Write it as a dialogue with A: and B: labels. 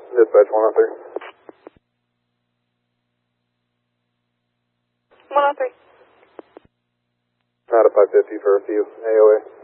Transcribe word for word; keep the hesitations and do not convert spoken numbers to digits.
A: Dispatch one oh three.
B: one oh three.
A: Not a five fifty for a few. A O A.